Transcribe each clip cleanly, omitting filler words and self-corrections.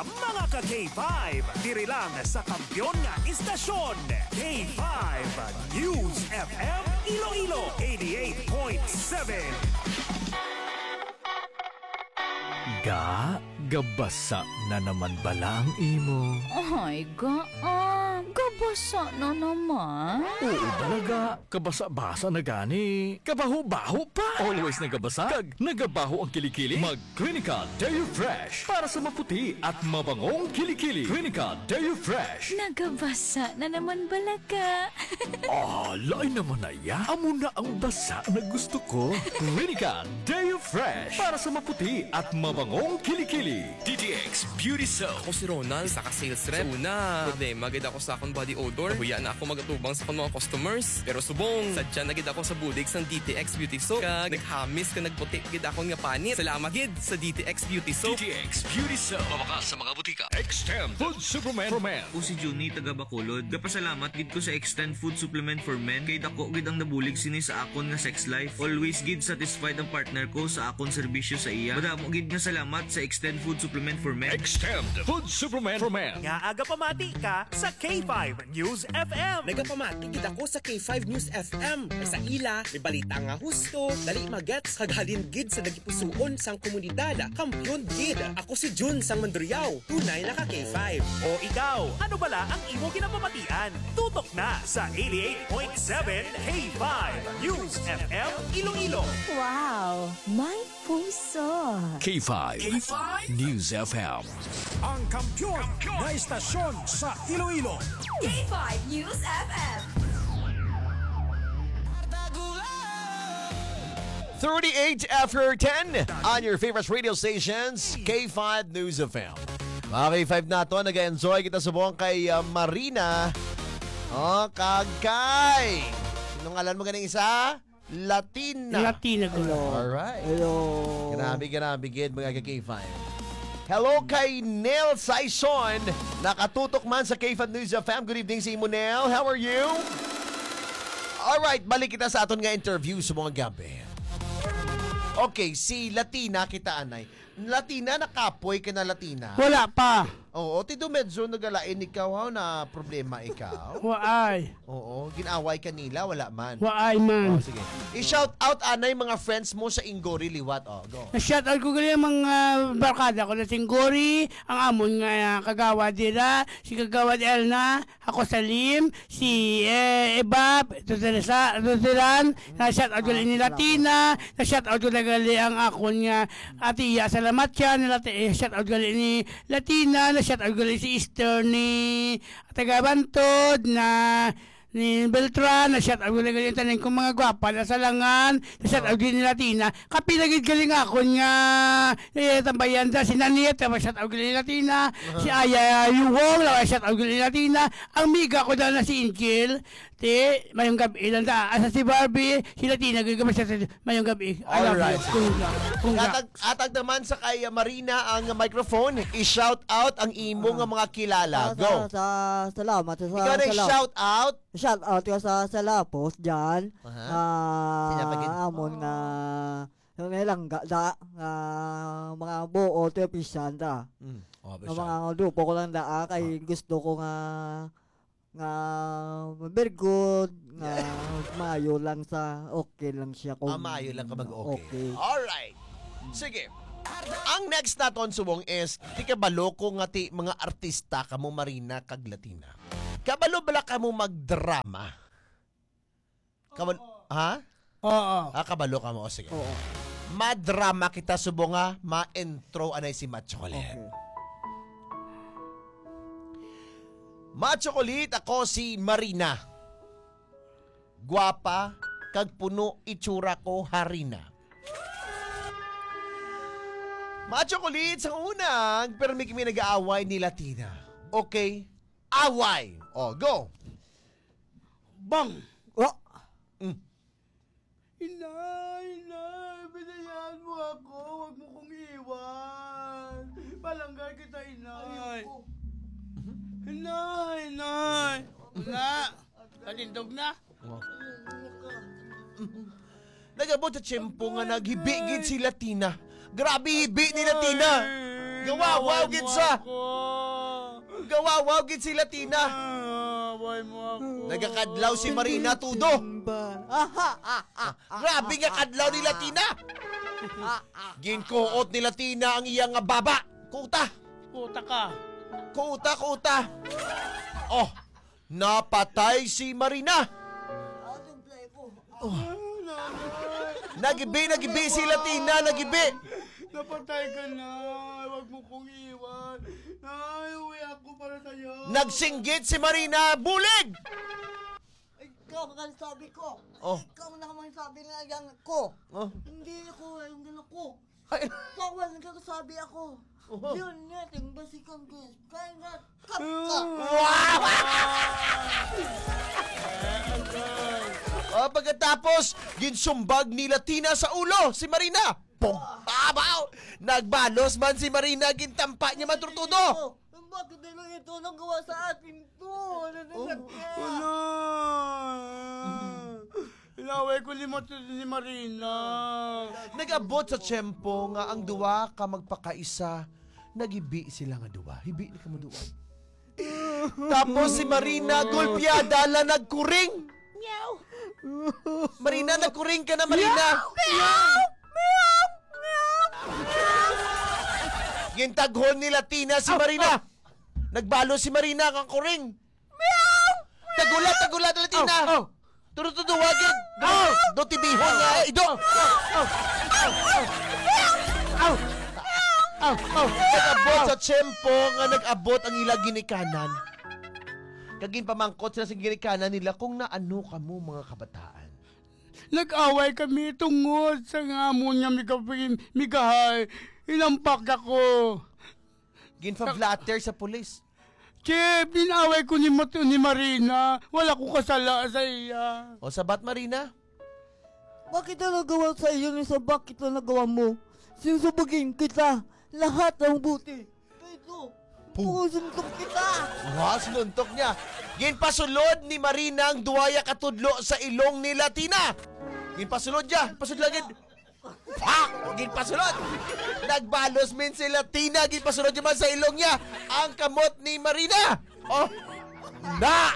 mga ka-K5. Diri lang sa kampiyon nga istasyon. K5 News FM Iloilo 88.7. Gabasa na naman bala ang imo. Ay, gabasa na naman. Oo talaga, kabasa-basa na gani. Kabaho-baho pa. Always nagabasa, kag nagabaho ang kilikili. Mag-Clinica Deo Fresh para sa maputi at mabangong kilikili. Clinica Deo Fresh. Nagabasa na naman balaga. Lain naman na ya. Amo na ang basa na gusto ko. Clinica Deo Fresh para sa maputi at mabangong kilikili. DTX Beauty Soap. Ako si Ronald, saka sales rep. Una, problema gid ako sa akong body odor. Huya na ako magatubang sa akong mga customers. Pero subong, sadya na gid ako sa budig sang DTX Beauty Soap. Kag naghamis ka nagputi gid akong nga panit. Salamat gid sa DTX Beauty Soap. DTX Beauty Soap. Mabakas sa mga butika. Extend Food Supplement for Men. Ako si Juni, taga Bacolod. Kapasalamat gid ko sa Extend Food Supplement for Men. Kay dako gid ang nabulig sini sa akon nga sex life. Always gid satisfied ang partner ko sa akon serbisyo sa iya. Madamo gid nga salamat sa Extend Food Supplement for Men. Extend Food Supplement for Men. Nga aga pamati ka sa K5 News FM. Nagapamati gid ako sa K5 News FM. Ay sa ila, may balita nga husto, dali magets kaghalin gid sa nagipusoon sang komunidad. Kampiyon gid. Ako si Jun sang Mandriao. Tunay na ka K5. O ikaw, ano bala ang imo ginapamatian? Tutok na sa 88.7 K5 News FM Iloilo. Wow, may puso. K5 News FM. Ang kampiyon na istasyon sa Iloilo. K5 News FM. 38 after 10 on your favorite radio stations, K5 News FM. Mga K5 na to, nag-enjoy kita subukan kay Marina. Kagkay. Sinong alam mo ganing isa? Latina. Alright. Hello. Grabe, gid mga K5. Hello kay Nel Saison. Nakatutok man sa K5 News FM. Good evening sa imo, Nel. How are you? Alright, balik kita sa aton nga interview sa mga gabi. Okay, si Latina kita, anay. Latina, nakapoy ka na Latina? Wala pa. Oo, tido medyo nagalain ikaw na problema ikaw. Waay. Oo, ginaway ka nila, wala man. Waay man. Sige. I-shout out anay mga friends mo sa Inggori Liwat. Go. Na-shout out ko gali ang mga barkada ko na Singguri, ang amon nga kagawad nila, si kagawad Elna, ako Salim, si Ebab, Tusilan, na-shout out gali ni Latina, na-shout out gali ang akon nga atiya, salamat siya, shout out gali ni Latina, na-shout out gali si Easter ni Tagabantod, ni Beltran, na-shout out gali yung tanin kong mga gwapa na salangan, na-shout out gali ni Latina, kapilagid gali nga ako nga tambayan da, si Naniet, na-shout out gali ni Latina, si Aya Yuwong, na-shout out gali ni Latina, ang miga ko na si Inchil, mayong gabi lang da, asa si Barbie, si Latina, mayong gabi. Alright. Congrats. Atag naman sa kay Marina ang microphone. I-shout out ang imo nga mga kilala. Go. Salamat. Ikaw na i-shout out. Shout out ko sa Lapos dyan. Amon nga lang mga buo to pisan da. Mga dupo ko lang da kay gusto ko nga very good nga mayo lang sa okay lang siya kung mayo lang ka mag-okay. Alright. Sige. Ang next naton subong is ti kabalo ko nga ti mga artista kamo Marina kag Latina. Kabalo bala kamo magdrama? Kabalo ha? Oo. Kabalo kamo sige. Oo. Madrama kita subong nga ma-intro anay si Machocolate. Okay. Machocolate, ako si Marina. Guwapa, kag puno itsura ko harina. Machocolate, sa unang, pero may kami nag-aaway ni Latina. Okay? Away! Go! Bang! Inay, binayan mo ako. Huwag mo kong iwan. Palanggar kita, inay. Inay! Katindog na? Nagabot sa tiyempo nga naghibigid si Latina. Grabe hibi ni Latina. Gawawaw gid sa. Gawawaw gid si Latina. Away mo ako. Nagakadlaw si Marina tudo. Grabe nga kadlaw ni Latina. Ginkuot ni Latina ang iyang nga baba. Kuta. Puta ka. Kuta. Oh, napatay si Marina. Oh. Nagibi si Latina, nagibi. Napatay ka na. Huwag mo kong iwan. Ay, uwi ako para sa'yo. Nagsinggit si Marina, bulig! Ikaw ang sabi ko. Oh. Ikaw naman sabi nga yan ko. Oh. Hindi ako, yung gano'n ko. Ay. Ikaw ang nagsasabi ako. Oh. Yun nga, timbasikan ko. Kaya nga, cut ka. Wow! Pagkatapos, ginsumbag ni Latina sa ulo si Marina. Pong! Abaw! Nagbalos man si Marina, gintampa niya matrutudo. Bakit nila ito nagawa sa atin to? Wala. Inaway ko ni Marina. Nag-abot sa tiyempo nga ang duwa ka magpakaisa, nagibi sila nga duwa. Hibi ni ka mo duwa. Tapos si Marina, golpeada la nagkuring. Meow. Marina, nagkuring ka na, Marina. Gintaghon ni Latina si Marina. Nagbalo si Marina kang kuring. Tagulat na Latina. Turutuduwagin. Do tibihon nga. Ido. Nag-abot sa tiyempo nga nag-abot ang ila ginikanan. Kagin pamangkot sila sa ginikanan nila kung naano ka mo mga kabataan. Nag-away kami tungod sa nga mo niya migahay. Inampak ako. Ginfa-flatter sa pulis. Che, binaway ko ni Marina. Wala ko kasala sa iya. O sabat, Marina? Bakit na nagawa sa iyo ni sa bakit na nagawa mo? Sinusubugin kita. Lahat ng buti. Ito, pusuntok kita. Wow, sinuntok niya. Ginpasulod ni Marina ang duwaya katudlo sa ilong ni Latina. Ginpasulod niya. Pasulod lagid. Pak! Ginpasulod. Nagbalos min si Latina. Ginpasulod niya man sa ilong niya ang kamot ni Marina. Oh! Na!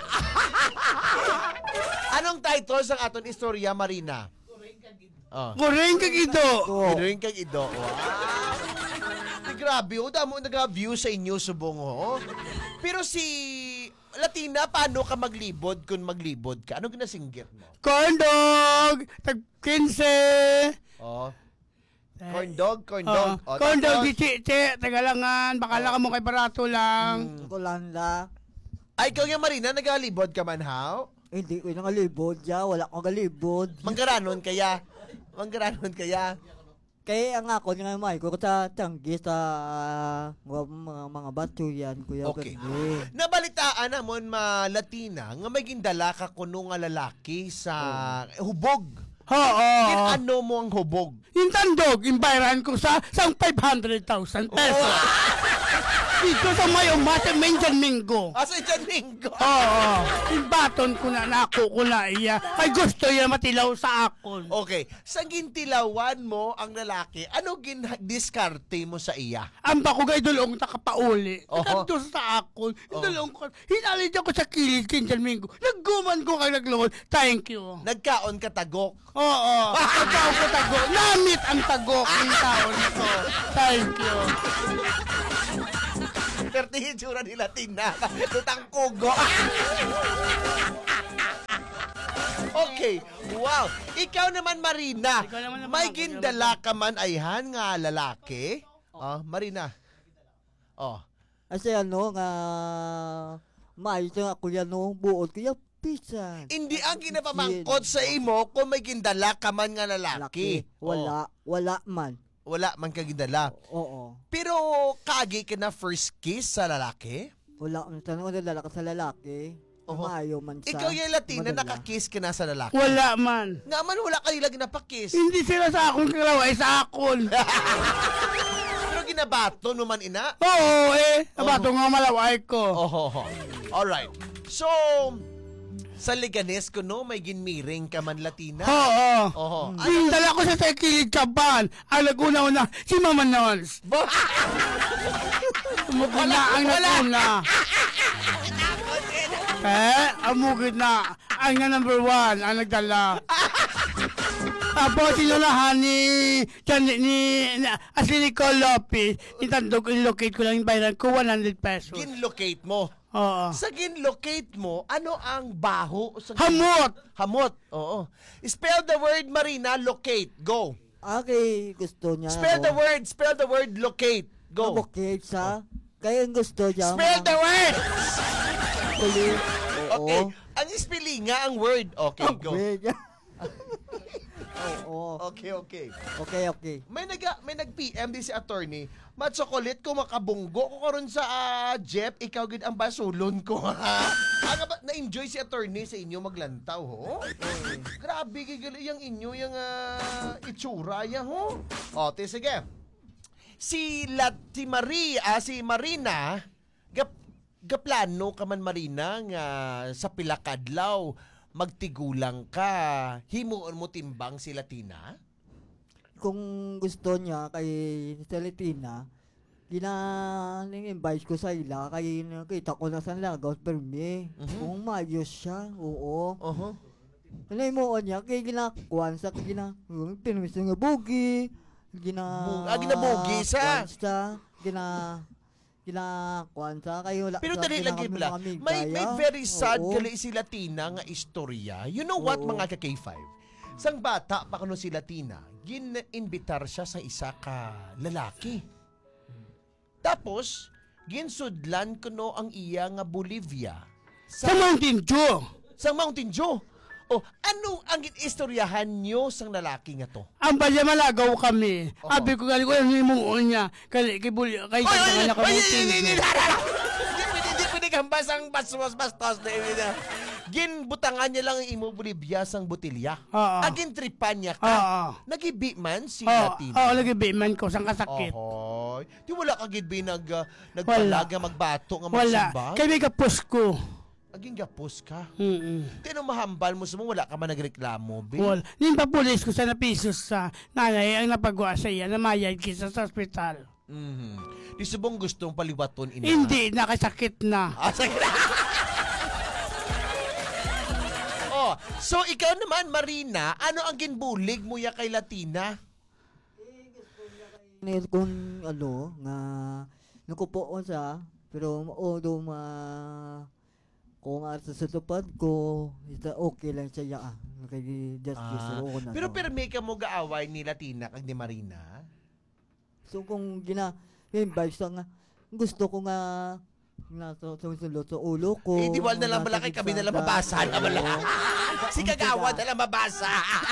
Anong title sa aton istorya, Marina? Kuring kag ido. Kuring kag ido. Wow! Grabe, damo nag-view sa inyo, subong, oh. Pero si Latina, paano ka maglibod kung maglibod ka? Ano ginasinggit mo? Corn dog! Tag 15! Oh. Corn dog. Oh, corn dog, tapos? di-che, tagalangan. Bakala ka mo kay barato lang. Kulanda. Ay, ikaw yung Marina, nagalibod ka man, how? Hindi ko nang alibod ya. Wala akong alibod. Manggaranon kaya? Kaya ang ako nga may ko sa tanggi sa mga batyo yan, Kuya Okay. Bernie. Nabalitaan namon Latina nga may gindala ka kuno nga lalaki sa hubog. Oo. Ano mo ang hubog? Yung tandog, imbayran ko sa 500,000 pesos. Dito sa may umasa, Menjan Mingo. Asa dyan, Mingo? Oo. Imbaton ko na, nako ko na iya. Ay gusto niya matilaw sa akon. Okay. Sa gintilawan mo ang lalaki, ano diskarte mo sa iya? Ang bako gay dulong takapauli. Oho. Kanto sa akon. Dulong ko. Hinalit ako sa kilid, Menjan Mingo. Nagguman ko kay naglungod. Thank you. Nagkaon ka tagok. Oo. Nagkaon ko tagok. Namit ang tagok ng taon ko. Thank you. Pertihin sura ni Latina. Tutang kugo. Okay. Wow. Ikaw naman, Marina. May gindala ka man ayhan nga lalaki? Oh, Marina. Oh. Kasi ano nga maayos nga Kuya no, buod Kuya pizza. Hindi ang ginapamangkot sa imo kung may gindala ka man nga lalaki. Wala. Oh. Wala man. Wala man ka gindala. Oo. Pero kagi ka na first kiss sa lalaki? Wala ang tanong na ka sa lalaki. Maayo man sa. Ikaw yung Latina, madala. nakakiss ka na sa lalaki. Wala man. Nga man, wala kayo lagi napakiss. Hindi sila sa akong kalaway, sa akon. Pero ginabaton mo man, ina? Oo, eh. Nabato nga malaway ko. Oh. Alright. So, Sa Liganes ko no, may ginmiring ka man Latina. Oo. Oho. Dala ko sa Tekilid Kaban. Ang naguna-una, si Mama Nons. Umugod na ang naguna. Umugod na. Ang nga number 1, ang nagdala. Tapos sinulahan ni Nicole Lopez. Itandog, in-locate ko lang yung bayaran ko, 100 pesos. Ginlocate mo. Oo. Sa ginlocate mo, ano ang baho? Hamot! Hamot, oo. Spell the word, Marina, locate. Go. Okay, gusto niya. Spell the word, locate. Go. Okay, sa. Kaya ang gusto niya. Spell the word! Kulit. Okay. Ang spelling nga ang word. Okay, go. Oo. Okay. Okay. May nag-PM din si attorney. Matsokolit ko makabunggo ko karon sa Jeff, ikaw gid ang basulon ko. Na-enjoy si attorney sa inyo maglantaw ho. Grabe gigil yang inyo yung itsura ya ho. O, sige. Si Marina, gaplano ka man Marina nga sa pila kadlaw magtigulang ka, himuon mo timbang si Latina? Kung gusto niya kay Latina, invite ko sa ila, kay nakita ko na sa Lagos, permi. Kung maayos siya, oo. Himuon niya, kay ginakuan sa permiso nga bugi, ginabugi sa? Ginakuan sa kayo. Pero dali lang gibla. May very sad gali si Latina nga istorya. You know what mga ka-K5? Sang bata pa kuno si Latina, gin-invitar siya sa isa ka lalaki. Tapos, ginsudlan kuno ang iya nga Bolivia. Sa Mountain Dew. Sa Mountain Dew. O, ano ang istoryahan nyo sang lalaki nga to? Ang balya malagaw kami. Abi ko gali ko yung himuon niya. Kay Hindi pwede kang basang bastos na ginbutangan niya lang ang imo Bolivia sang botilya. Agin tripan niya ka. Nagibi man si Latina. Oo, nagibi man ko sang kasakit. Di wala ka gidbi nagpalaga magbato nga magsimba? Wala. Kaya may kapos ko. Aging gapos ka. Tino mahambal mo sa mo, wala ka man nagreklamo, be? Wala. Yung papulis ko sa napisos sa nanay ang napagawa sa iya na mayad kisa sa ospital. Di subong gustong paliwaton ina? Hindi, nakasakit na. Sakit na. So ikaw naman, Marina, ano ang ginbulig mo ya kay Latina? Kung nga, nakupo ko siya, pero kung sa tupad ko, okay lang siya Pero permi ka mo gaaway ni Latina kag ni Marina? So kung invite sa nga, gusto ko nga susunod sa ulo ko. Diwal na lang malaki kami na lang mabasa na malaki. Si kagawa na lang mabasa.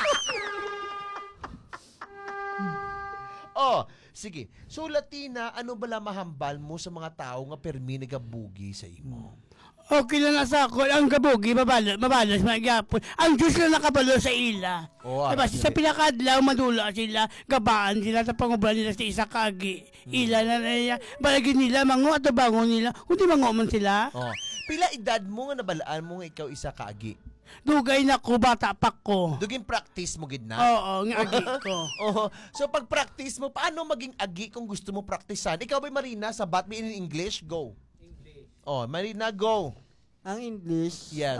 Sige. So Latina, ano bala mahambal mo sa mga tao nga permi nagabugi sa imo? Okay lang na sa ako. Ang gabugi, mabalas, magyapon. Ang Diyos na nakabalo sa ila. Diba, sa pinakadlaw, madula sila, gabaan sila, sa panguban nila sa isa kagi. Ila na nila, balagin nila, mango at bango nila. Hindi mango man sila. Pila edad mo nga nabalaan mo nga ikaw isa kagi? Dugay na ko, bata pa ko. Duging practice mo gid na? Oo, nga agi ko. So pag practice mo, paano maging agi kung gusto mo praktisan? Ikaw ba Marina, sabat mo in English? Go. Marina, go. Ang English, yes.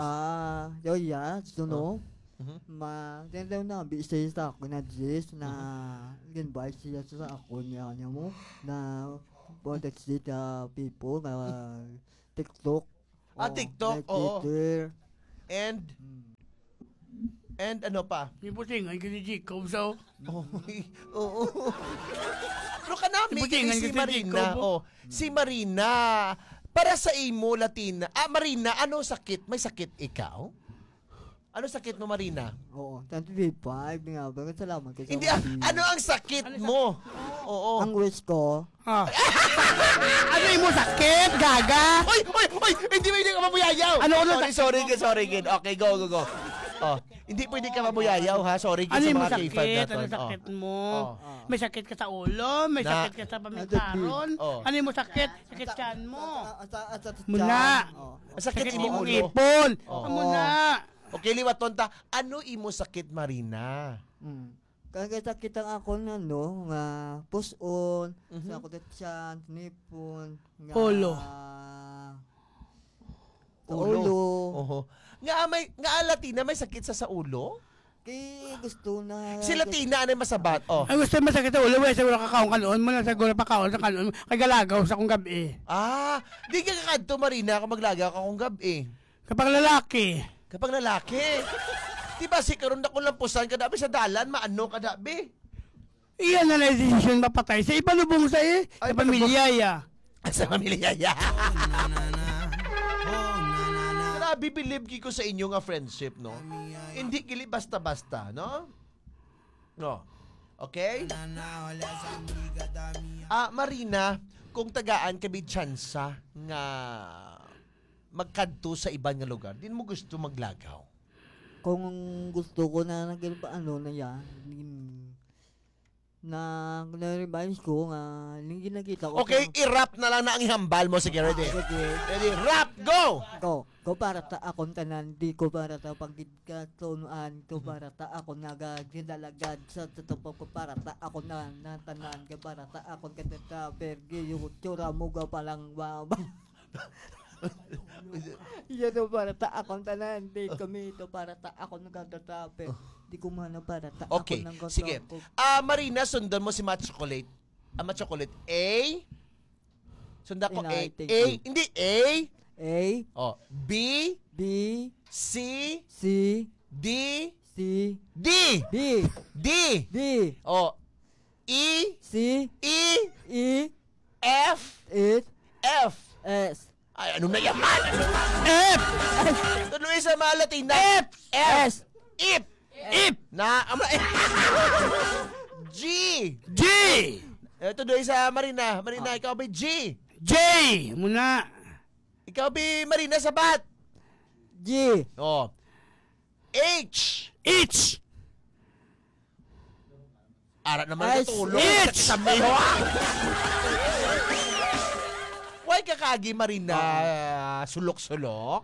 Tendaw na, bisa sa ako na Jess, na invite siya sa ako niya mo, na contact the people, na TikTok. TikTok, Twitter. And ano pa? May putingan ka ni Jacob, so? Oo. Pero kanami, si Marina. Si Marina, para sa imo, Latina. Marina, ano sakit? May sakit ikaw? Ano sakit mo, Marina? Oo, 25 nga. Salamat ka sa Hindi, ano ang sakit mo? Oo. Ang wish ko. Ano mo sakit, gaga? Oy! Hindi ka mabuyayaw! Ano Sorry, kid. Okay, go. Oh, hindi pwede ka mabuyayaw ha. Sorry Ano sa yung mga masakit? K5 Ano natin. sakit mo? Oh. May sakit ka sa ulo? May Na- sakit ka sa pamilkaron? Oh. Ano yung sakit? Sakit tiyan mo? Sa Muna. Sakit Sakit imong imong ulo. ipon. Oh. Muna. Okay, liwat tonta. Ano imo sakit, Marina? Kagkita ako na nga puson, sa ako tiyan, nipon, nga Ulo. ulo. Oho. Nga Latina may sakit sa ulo? Kay gusto na Si Latina ano masabat? Oh. Ang gusto masakit sa ulo, sa wala kakaon kanon mo na sa gula pa kaon sa kanon, kay galagaw sa kong gabi. Di ka kakadto, Marina, kung maglagaw ka kung gabi. Kapag lalaki. Kapag lalaki. Diba si karon na ko lang pusan kadabi sa dalan, maano kadabi? Iyan na lang decision mapatay sa ibalubong sa sa pamilya ya. Sa pamilya ya. Grabe, believe ko sa inyo nga friendship, no? Hindi kili basta-basta, no? No. Okay? Marina, kung tagaan kami tsansa nga magkadto sa ibang nga lugar, din mo gusto maglagaw? Kung gusto ko na ano na yan, na na-revise ko nga hindi nakita ko. Okay, i-rap na lang na ang ihambal mo. Sige, ready? Ready, rap, go! Go para ta akong tanan, di ko para ta pagkatunuan, to para ta ako nagagidalagad sa tutupok ko para ta ako na tanan, ka para ta akong katata, pergi yung tsura mo ga palang baba. Yan to para ta akong tanan, di kami to para ta ako nagagatape. Di ko man para ta okay, ako nang sige. Marina, sundan mo si Matt Chocolate. Matt Chocolate, A. Sundan ko A. A. Hindi, A. A. Oh, B. B. C. C. D. C. D. D. D. D. Oh, E. C. E. E. F. It. F. S. Ay, anong nayaman? F. Tuloy sa mga Latina. F. F. S. Ip. Ip. G. G. Tuloy sa Marina. Marina, ikaw ba G? J. Muna. Ikaw ba Marina Sabat? G. Oh. H. H. Ara naman S. katulong. H. Why ka kagi Marina sulok-sulok?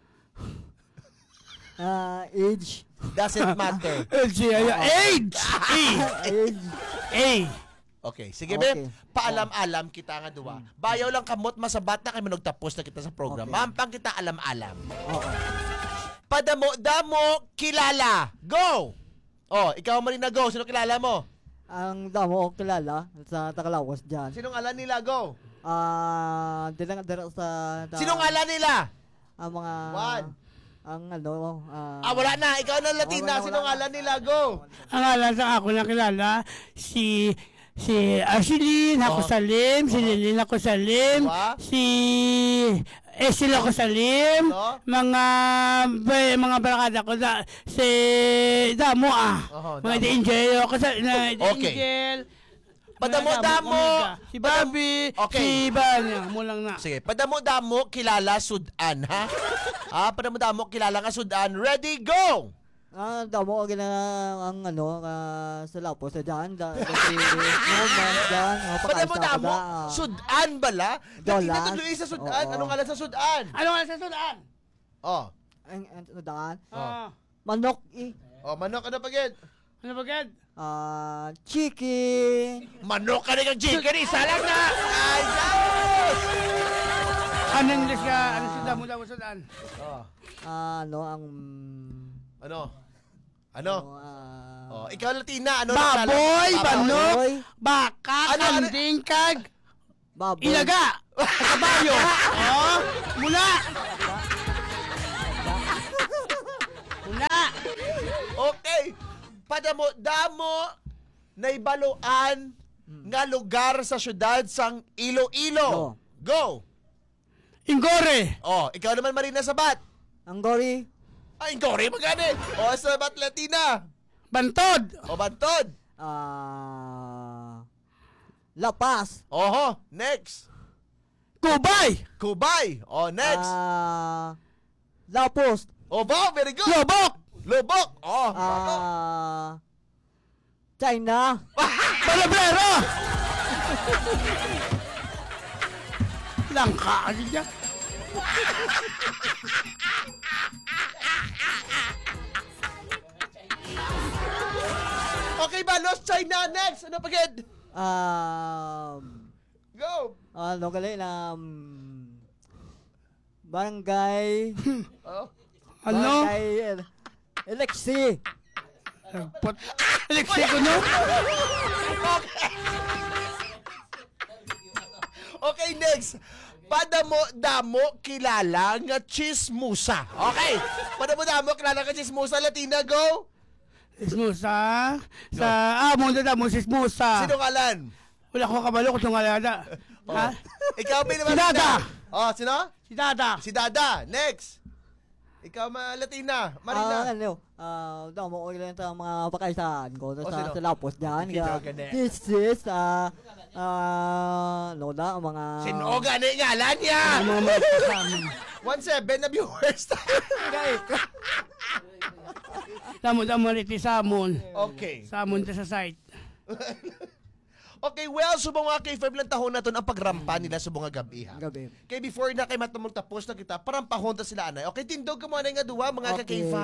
Age. Doesn't matter. H. Age. Age. A. Okay, sige Okay. be. Paalam-alam kita nga duwa. Bayaw lang kamot masabat na kami nagtapos na kita sa program. Okay. Mampang kita alam-alam. Oo. Padamo-damo kilala. Go! Oh, ikaw Marina, go. Sino kilala mo? Ang damo ko kilala sa Takalawas dyan. Sinong alam nila? Go! Dira sa... Sinong alam nila? Ang mga... One. Ang ano... Wala na. Ikaw na Latina. wala. Sinong alam nila? Go! Ang alam sa ako nakilala si Ashlyn ako Salim, si Lilin ako Salim, Diba? si Esil ako Salim, No? mga barakada ko si Damo Oho, mga Damo. The Angel ako sa Okay. Angel. Padamo-damo. Si Bobby, Okay. si Banya, mo lang na. Sige, padamo-damo kilala Sudan, ha? Padamo-damo kilala nga Sudan. Ready, go! damo ko ang ano... sa Lapo sa dyan. Si Norman dyan. Padamo-damo, Sudan bala? Dolas. Latina tuloy sa Sudan. Oo. Anong alam sa Sudan? Ano nga sa Sudan? Oh. Ang daan. Ah, Manok Oh, manok ano pagid? ano ba gad? chicken. Manok ka na kang chicken, isa lang na! Ay, yes! Anong English ka? Ano si Damo Sudan? Oh. Ano ang... Ano? Oh, ikaw Latina, ano? Baboy, nakilala? manok, Baboy. baka, Ano? kanding, kag, Baboy. ilaga, kabayo. Oh, mula. Mula. Okay. Padamo-damo na ibaluan nga lugar sa syudad sang Iloilo. Go! Ingore. Oh, ikaw naman Marina Sabat. Ang gori. Ay, Ingore magani. Oh, Sabat Latina. Bantod. O, Bantod. Lapas. Oho, next. Kubay. Kubay. Oh, next. Lapos. Oh, wow, very good. Lobok. Lubok! Oh, China. Palabrero! Langka kasi niya. Okay ba, Lost China next? Ano pa, Ged? Go! Ano gali barangay. Oh. Ano? Barangay Alexi. Alexi ko, no? Okay, next. Padamo-damo kilala nga chismusa. Okay. Padamo-damo kilala nga chismusa. Latina, go! Sismusa. Sa amon na mo, sismusa. Sino ngalan? Wala ko kabalo kung tungalada. Ha? Ikaw, Si Dada! Oh, sino? Si Dada! Si Dada. Next. Ikaw, Latina. Marina. Damo ko lang sa mga pakaisan ko sino? sa lapos dyan. Sino ka na? This is, Lola, mga... Sino gani ngalan niya? 1-7 na viewers. Samon iti samon. Okay. Samon ta sa site. Okay, well, subong nga kay 5 lang tahon na to ang pagrampa nila subong nga gabi, ha? Gabi. Kay before na kay matamong tapos na kita, parampahon ta sila, anay. Okay, tindog ka muna nga duwa, mga Okay. ka-K5.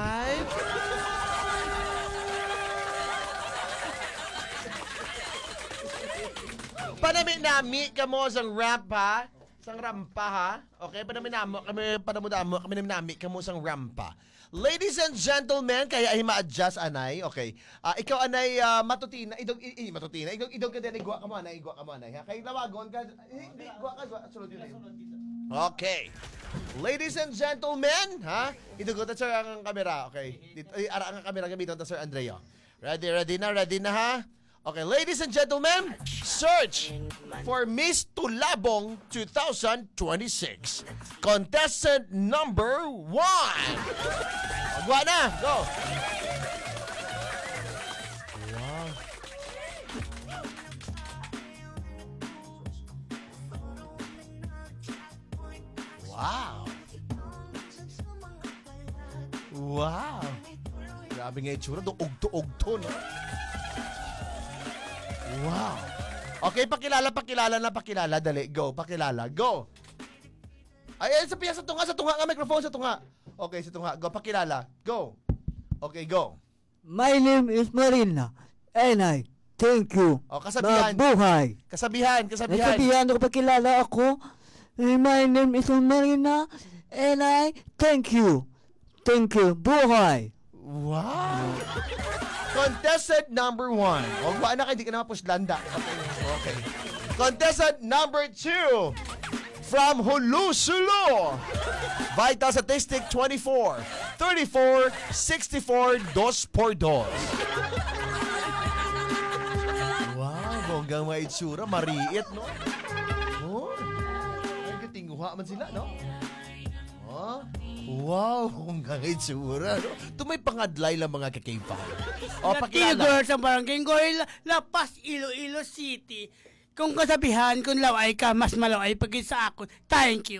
Panami-nami ka mo sang rampa. Sang rampa, ha? Okay, panamudamo kami nami ka mo sang rampa. Ladies and gentlemen, kaya ay ma-adjust, anay. Okay. Ikaw, anay, matutina. Matutina. Idog ka din. Igwa ka mo, anay. Ha? Kaya lawagon ka. Hindi, igwa ka. Sunod yun. Okay. Ladies and gentlemen, ha? Idog ko ta, sir, ang kamera. Okay. Ara ang kamera gamiton ta, sir Andrea. Ready na, ha? Okay, ladies and gentlemen, search for Miss Tulabong 2026. Contestant number 1. Agwa na, go. Wow. Wow. Grabe nga itsura, ugto-ugto, no? Wow. Okay, pakilala. Dali, go. Pakilala, go. Ay, sa tunga nga, microphone sa tunga. Okay, sa tunga, go. Pakilala, go. Okay, go. My name is Marina. And I thank you. O, kasabihan. Mabuhay. Kasabihan. Nasabihan ako pakilala ako. My name is Marina. And I thank you. Thank you. Buhay. Wow. Contestant number 1. Huwag ba na kayo, di ka naman puslanda. Okay. Contestant number 2. From Hulusulu. Vital Statistic 24. 34, 64, 2x2. Wow, bonggang mga itsura. Mariit, no? Oh, ay katinguha man sila, no? Oh, wow, bonggang itsura, no? Tumay pangadlay lang mga kakaipa. O, pakilala. Tigor sa barangay Goy, Lapas, Iloilo City. Kung kasabihan, kung laway ka, mas malaway pag sa ako. Thank you.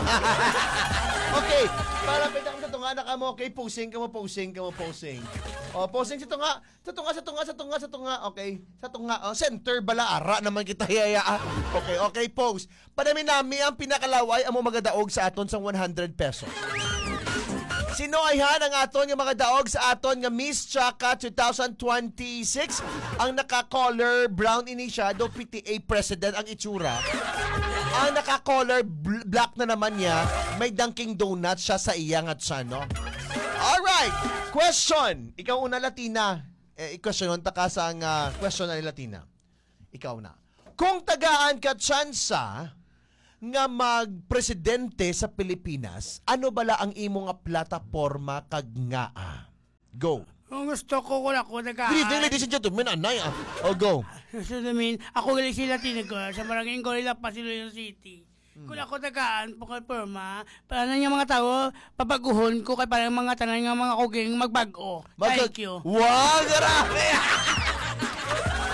Okay, para pwede kang sa tunga na ka mo. Okay, posing ka mo. O, posing sa tunga. Sa tunga. Okay, sa tunga. O, center bala, ara naman kita yaya. Okay, pose. Padami-nami ang pinakalaway ang mo magadaog sa aton sa 100 pesos. Sinoayhan ang aton nga mga daog sa aton nga Miss Chaka 2026. Ang naka-color brown ini siya, do PTA president ang itsura. Ang naka-color black na naman niya, may Dunkin Donuts siya sa iyang at siya, no? Alright, question. Ikaw una, Latina. I-question ta ka sa question na ni Latina. Ikaw na. Kung tagaan ka tsansa nga magpresidente sa Pilipinas, ano bala ang imo nga plataporma kag ngaa? Go. Kung gusto ko, wala ko nagaan. Good evening, ladies and gentlemen. Anay, O, go. Gusto namin, ako galing sila tinagal sa barangay Goy, Lapas, Iloilo City. Kung ako tagaan, pukal-perma, para na yung mga tao, papaguhon ko kay parang mga tanan nga mga kuging magbago. Thank you. Wow, grabe!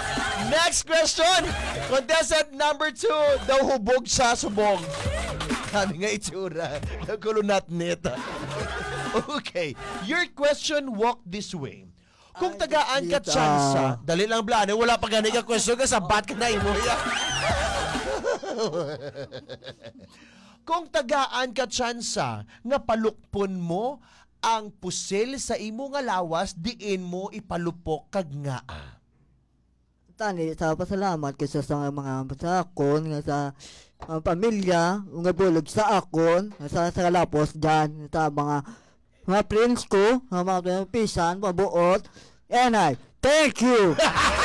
Next question. Contestant number 2, daw hubog sa subong. kami nga itsura. Kulunat neta. Okay. Your question walked this way. Kung tagaan ka tsansa, dali lang blano, wala pa gani ka question ka, sabat ka na imuya. Kung tagaan ka tsansa, nga palukpon mo ang pusil sa imo nga lawas, diin mo ipalupok kag nga. Tani, sa pasalamat ko sa mga sa akon, nga sa pamilya, nga bulog sa akon, sa kalapos dyan, sa mga friends ko, mga pisan, mabuot, and I thank you!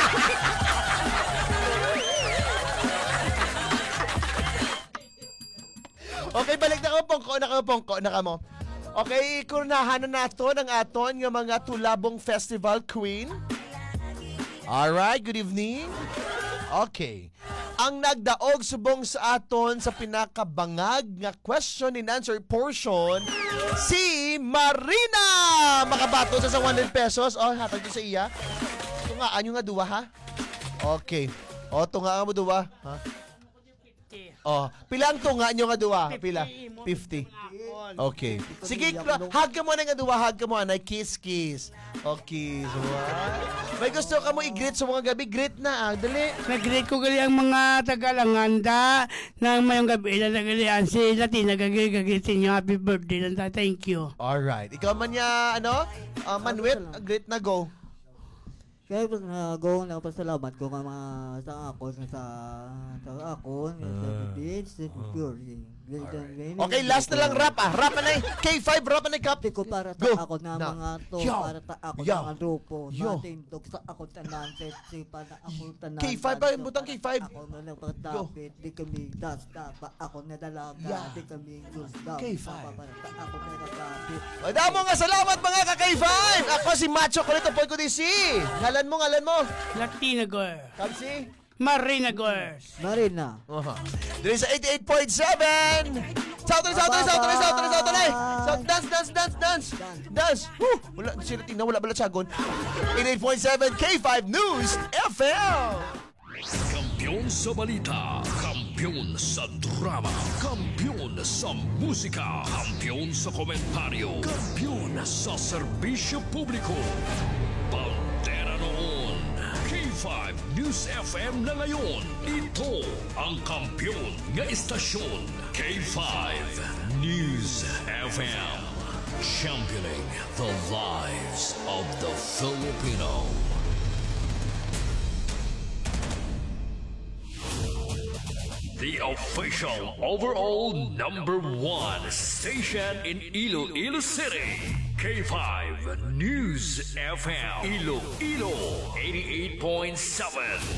Okay, balik na pongko na mo. Okay, kunahan na nato ng aton nga mga Tulabong Festival Queen. Alright, good evening. Okay. Ang nagdaog subong sa aton sa pinakabangag nga question and answer portion, si Marina! Makabato sa 100 pesos. Oh, hatag ko sa iya. Tungaan nyo nga duwa, ha? Okay. Oh, tungaan mo duwa. Ha? Oh, pilang tunga nyo nga duwa? Pila? 50. Okay. Sige, hug ka mo na nga duwa. Hug ka mo, anay. Kiss. Okay. So, may gusto ka mo i-greet sa mga gabi? Greet na, dali. Nag-greet ko gali ang mga tagalanganda ng mayong gabi na nagalian si Latina gagritin niyo. Happy birthday lang. Thank you. Alright. Ikaw man niya, Manuel, greet na, go. Kaya go na pasalamat ko nga mga sa akon, sa akon, sa beach, sa pure. Okay, last na lang rap na K5, rap na Kap. Ko para ta ako na mga to, para ta ako na mga grupo, matindog sa ako tanan, si para ako tanan. K5 ba? Butang K5. Ako na lang patapit, di kami dasta, pa ako na dalaga, di kami gusto. K5. Para ta ako na natapit. Madamo nga salamat mga ka-K5. Ako si Macho Kulito Poy Kudisi. Ngalan mo. Latina Girl. Kamsi? Marina Girls. Marina. Dili sa 88.7. Dance. Wala sila tingnan, wala bala sagon. 88.7 K5 News FM. Kampiyon sa balita, kampiyon sa drama, kampiyon sa musika, kampiyon sa komentaryo, kampiyon sa serbisyo publiko. Pantera noon, K5 News FM na ngayon. Ito ang kampiyon nga istasyon, K5 News FM. Championing the lives of the Filipino. The official overall #1 station in Iloilo City. K5 News FM. Iloilo 88.7.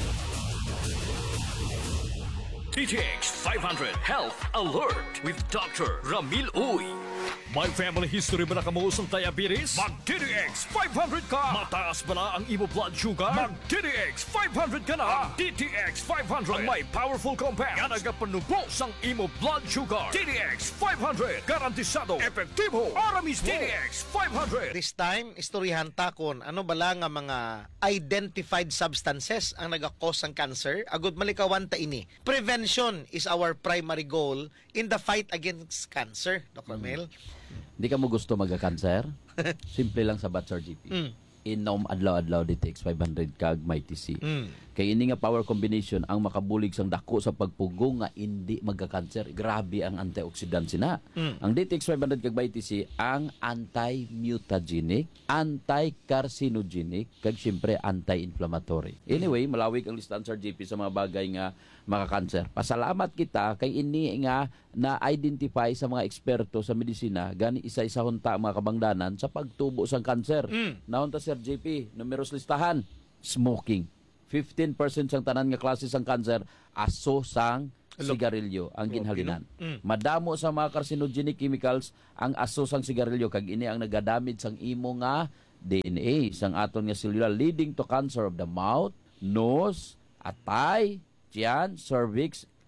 DTX 500 Health Alert with Dr. Ramil Uy. May family history ba na kamuusang diabetes? Mag-DTX 500 ka! Mataas ba na ang imo blood sugar? Mag-DTX 500 ka na! DTX 500 ang may powerful compounds nga nagapanubos ang imo blood sugar. DTX 500 garantisado, epektibo, aramis DTX 500. This time, istoryahan ta kon ano bala nga mga identified substances ang nagakos ang cancer. Agud malikawan ta ini. Prevention is our primary goal in the fight against cancer, Dr. Mel. Hindi ka mo gusto magka-cancer? Simple lang sa Batsar GP. Inom adlaw-adlaw DTX 500 kag may TC. Kay ini nga power combination ang makabulig sang dako sa pagpugo nga hindi magka-cancer. Grabe ang antioxidant sina. Ang DTX 500 kag may TC ang anti-mutagenic, anti-carcinogenic kag syempre anti-inflammatory. Anyway, malawig ang listahan sa GP sa mga bagay nga maka-cancer. Pasalamat kita kay ini nga na-identify sa mga eksperto sa medisina gani isa-isa hunta ang mga kabangdanan sa pagtubo sang cancer. Naon ta Sir JP, numeros listahan, smoking. 15% sang tanan nga klase sang cancer aso sang sigarilyo ang ginhalinan. Madamo sa mga carcinogenic chemicals ang aso sang sigarilyo kag ini ang nagadamage sang imo nga DNA sang aton nga cellular leading to cancer of the mouth, nose, atay, tiyan, cervix,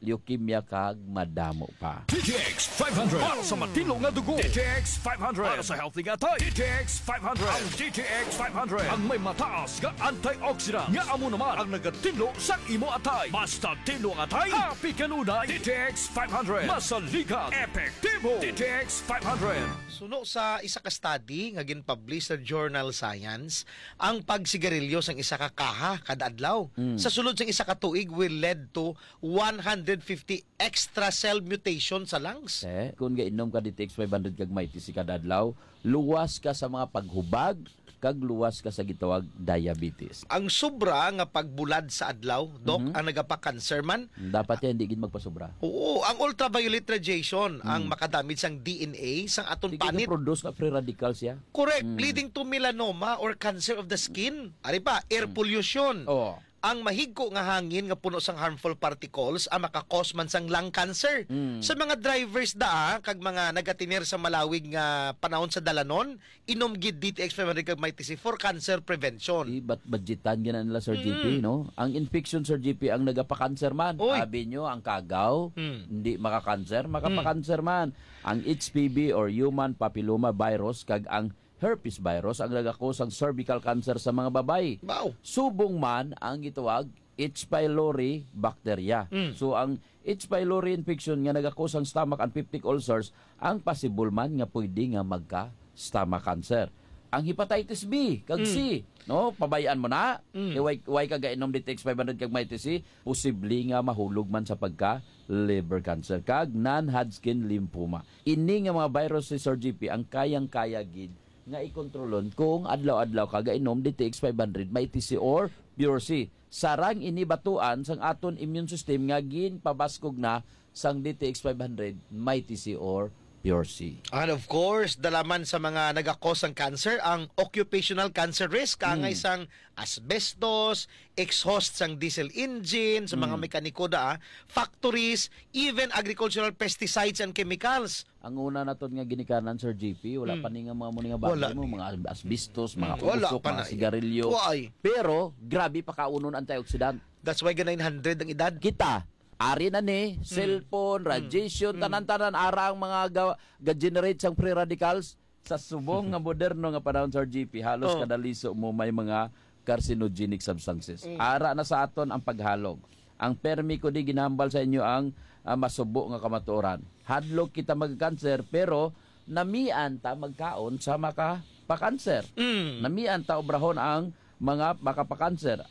leukemia kag madamo pa. DTX 500 para sa matino nga dugo. DTX 500 para sa healthy nga tayo. DTX 500 ang DTX 500 ang may mataas nga antioxidant nga amo naman ang nagatinlo sa imo atay. Basta tinlo ang atay, happy kanunay. DTX 500 masalikat, epektibo. DTX 500. Suno sa isa ka study nga ginpublish sa Journal Science, ang pagsigarilyo sang isa ka kaha kada adlaw sa sulod sang isa ka tuig will lead to 150 extra cell mutation sa lungs. Kung gainom ka DTX 500 kag may TC kada adlaw, luwas ka sa mga paghubag kag luwas ka sa gitawag diabetes. Ang sobra nga pagbulad sa adlaw, Dok, ang nagapa-cancer man. Dapat yan, hindi gid magpasobra. Oo, ang ultraviolet radiation ang makadamage sang DNA sang aton panit. Produce ka free radicals ya. Correct, leading to melanoma or cancer of the skin. Ari pa, air pollution. Ang mahigko nga hangin nga puno sang harmful particles ang makakos man sang lung cancer. Sa mga drivers kag mga nagatinir sa malawig nga panahon sa dalanon, inom gid DTX 500 kag may TC for cancer prevention. Budgetan gina nila Sir GP, no? Ang infection Sir GP ang nagapa-cancer man. Sabi nyo, ang kagaw, hindi makakanser, makapakanser man. Ang HPV or human papilloma virus kag ang herpes virus ang nagakos ang cervical cancer sa mga babae. Wow. Subong man ang gitawag H. pylori bacteria. So ang H. pylori infection nga nagakos ang stomach and peptic ulcers ang possible man nga pwede nga magka stomach cancer. Ang hepatitis B kag C, no, pabayaan mo na. Way ka gainom DTX 500 kag may TC, posible nga mahulog man sa pagka liver cancer kag non-Hodgkin lymphoma. Ini nga mga virus si Sir GP ang kayang-kaya gid nga ikontrolon kung adlaw-adlaw ka gainom DTX 500 may TC or Pure C. Sarang inibatuan sang aton immune system nga ginpabaskog na sang DTX 500 may TC or Pure C. And of course, dalaman sa mga nagakos ng cancer, ang occupational cancer risk, kangay sang asbestos, exhaust sang diesel engine, sa mga mekaniko factories, even agricultural pesticides and chemicals. Ang una naton nga ginikanan Sir GP, wala pa ni nga mga muning bagay mo, mga asbestos, mga usok, mga sigarilyo. Pero grabe pa kaunon antioxidant. That's why 900 ang edad. Kita ari na ni cellphone, radiation, tanan-tanan arang mga ga-generate sang free radicals sa subong nga moderno nga panahon Sir GP. Halos kada liso mo may mga carcinogenic substances. Ara na sa aton ang paghalog. Ang permi ko di ginambal sa inyo ang masubo nga kamatuoran. Hadlok kita magkanser pero namian ta magkaon sa makapakanser. Namian ta obrahon ang mga makapakanser.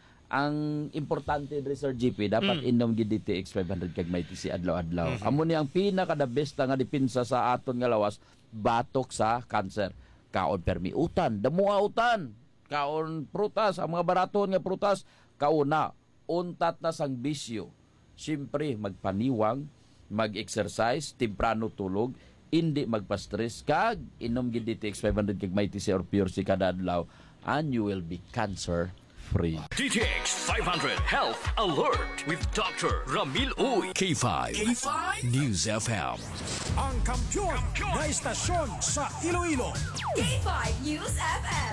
Ang importante diri Sir GP dapat inom gid DTX 500 kag may TC adlaw-adlaw. Amo ni ang pinaka the best nga depensa sa aton nga lawas batok sa cancer. Kaon permiutan, damuautan, kaon prutas, ang mga baraton nga prutas, kauna untat na sang bisyo. Siyempre magpaniwang, mag-exercise, temprano tulog, hindi magpa-stress kag inom gid DTX 500 kag may TC or Pure C kada adlaw and you will be cancer free. DTX 500 Health Alert with Dr. Ramil Uy. K5 News FM. Ang kampiyon na istasyon sa Iloilo. K5 News FM.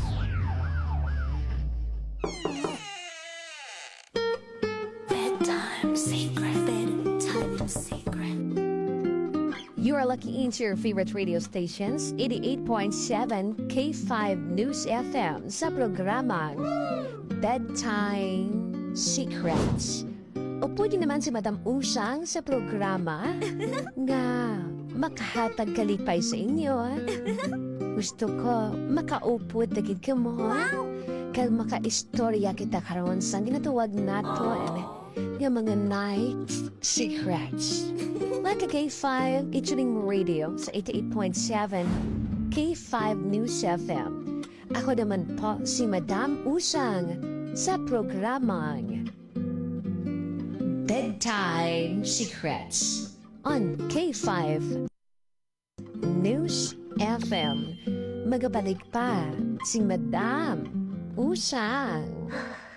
Bedtime secret. Bedtime secret. You are lucky into your favorite radio stations, 88.7 K5 News FM sa programang Bedtime Secrets. O pwede naman si Madam Usang sa programa nga makahatag kalipay sa inyo. Gusto ko makaupod dagid ka mo. Kag makaistorya kita karon sa ginatuwag naton nga mga night secrets. Like a K5 featuring radio sa 88.7 K5 News FM. Ako naman po si Madam Usang sa programang Bedtime Secrets on K5 News FM. Magabalik pa si Madam Usang.